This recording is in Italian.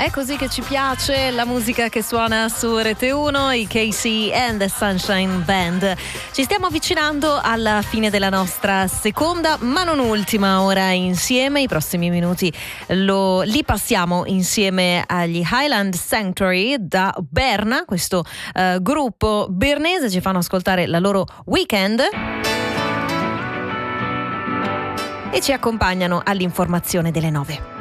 È così che ci piace la musica che suona su Rete 1, i KC and the Sunshine Band. Ci stiamo avvicinando alla fine della nostra seconda, ma non ultima ora insieme. I prossimi minuti li passiamo insieme agli Highland Sanctuary da Berna, questo gruppo bernese. Ci fanno ascoltare la loro Weekend e ci accompagnano all'informazione delle 9.